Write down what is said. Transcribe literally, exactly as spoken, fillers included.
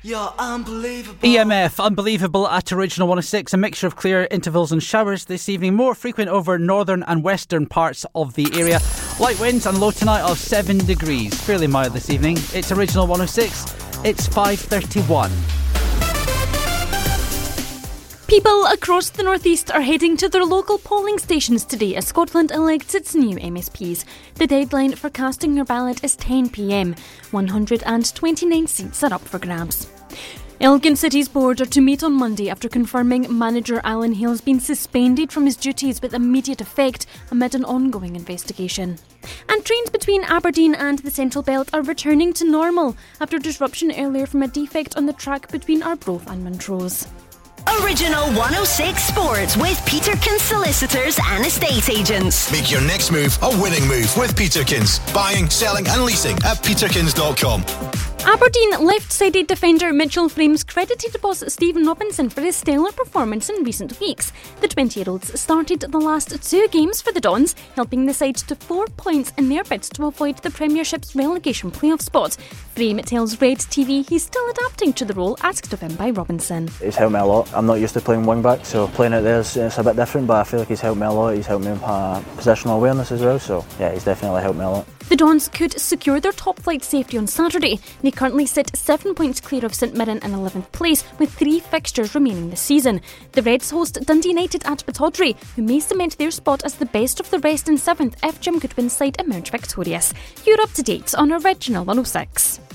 You're unbelievable. E M F, unbelievable at Original one oh six. A mixture of clear intervals and showers this evening. More frequent over northern and western parts of the area. Light winds and low tonight of seven degrees. Fairly mild this evening. It's Original one oh six. It's five thirty-one. People across the northeast are heading to their local polling stations today as Scotland elects its new M S Ps. The deadline for casting your ballot is ten p m. one hundred twenty-nine seats are up for grabs. Elgin City's board are to meet on Monday after confirming manager Alan Hale has been suspended from his duties with immediate effect amid an ongoing investigation. And trains between Aberdeen and the Central Belt are returning to normal after disruption earlier from a defect on the track between Arbroath and Montrose. Original one oh six Sports with Peterkins Solicitors and Estate Agents. Make your next move a winning move with Peterkins. Buying, selling and leasing at peterkins dot com. Aberdeen left-sided defender Mitchell Frames credited boss Stephen Robinson for his stellar performance in recent weeks. The twenty-year-olds started the last two games for the Dons, helping the side to four points in their bids to avoid the Premiership's relegation playoff spot. Frame tells Red T V he's still adapting to the role asked of him by Robinson. He's helped me a lot. I'm not used to playing wing back, so playing out there is it's a bit different, but I feel like he's helped me a lot. He's helped me with my positional awareness as well, so yeah, he's definitely helped me a lot. The Dons could secure their top flight safety on Saturday. They currently sit seven points clear of St Mirren in eleventh place with three fixtures remaining this season. The Reds host Dundee United at Pittodrie, who may cement their spot as the best of the rest in seventh if Jim Goodwin's side emerge victorious. You're up to date on Original one oh six.